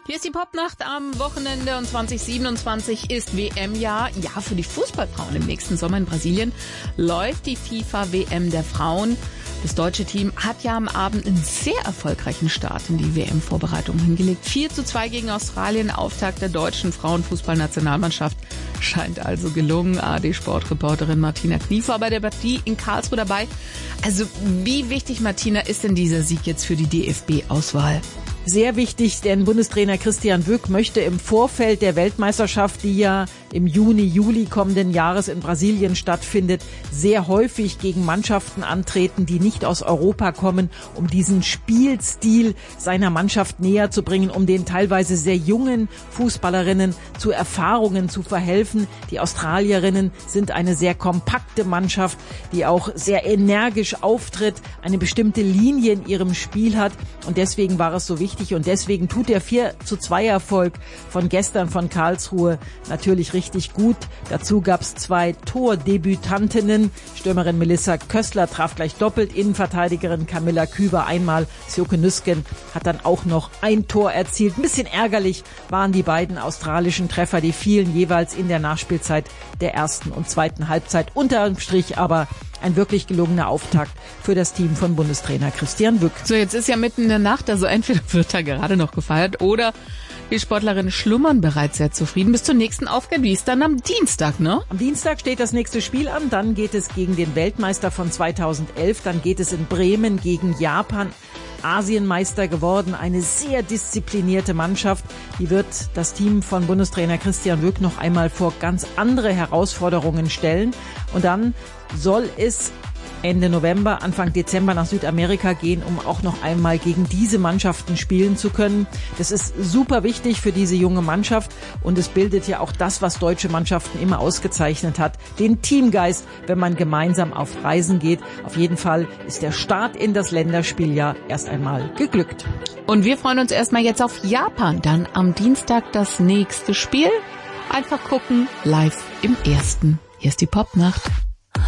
Hier ist die Popnacht am Wochenende und 2027 ist WM-Jahr. Ja, für die Fußballfrauen im nächsten Sommer in Brasilien läuft die FIFA-WM der Frauen. Das deutsche Team hat ja am Abend einen sehr erfolgreichen Start in die WM-Vorbereitung hingelegt. 4:2 gegen Australien, Auftakt der deutschen Frauenfußballnationalmannschaft. Scheint also gelungen. ARD-Sportreporterin Martina Kniefer bei der Partie in Karlsruhe dabei. Also wie wichtig, Martina, ist denn dieser Sieg jetzt für die DFB-Auswahl? Sehr wichtig, denn Bundestrainer Christian Wück möchte im Vorfeld der Weltmeisterschaft, die ja im Juni, Juli kommenden Jahres in Brasilien stattfindet, sehr häufig gegen Mannschaften antreten, die nicht aus Europa kommen, um diesen Spielstil seiner Mannschaft näher zu bringen, um den teilweise sehr jungen Fußballerinnen zu Erfahrungen zu verhelfen. Die Australierinnen sind eine sehr kompakte Mannschaft, die auch sehr energisch auftritt, eine bestimmte Linie in ihrem Spiel hat, und deswegen war es so wichtig und deswegen tut der 4:2 Erfolg von gestern von Karlsruhe natürlich richtig gut. Dazu gab es 2 Tordebütantinnen. Stürmerin Melissa Köstler traf gleich doppelt, Innenverteidigerin Camilla Küber einmal. Sjoeke Nüsken hat dann auch noch ein Tor erzielt. Ein bisschen ärgerlich waren die beiden australischen Treffer, die fielen jeweils in der Nachspielzeit der ersten und zweiten Halbzeit. Unterm Strich aber ein wirklich gelungener Auftakt für das Team von Bundestrainer Christian Wück. So, jetzt ist ja mitten in der Nacht, also entweder wird da gerade noch gefeiert oder die Sportlerinnen schlummern bereits sehr zufrieden. Bis zur nächsten Aufgabe, die ist dann am Dienstag, ne? Am Dienstag steht das nächste Spiel an, dann geht es gegen den Weltmeister von 2011, dann geht es in Bremen gegen Japan. Asienmeister geworden, eine sehr disziplinierte Mannschaft. Die wird das Team von Bundestrainer Christian Wück noch einmal vor ganz andere Herausforderungen stellen. Und dann soll es Ende November, Anfang Dezember nach Südamerika gehen, um auch noch einmal gegen diese Mannschaften spielen zu können. Das ist super wichtig für diese junge Mannschaft und es bildet ja auch das, was deutsche Mannschaften immer ausgezeichnet hat, den Teamgeist, wenn man gemeinsam auf Reisen geht. Auf jeden Fall ist der Start in das Länderspieljahr erst einmal geglückt. Und wir freuen uns erstmal jetzt auf Japan, dann am Dienstag das nächste Spiel. Einfach gucken, live im Ersten. Hier ist die Popnacht.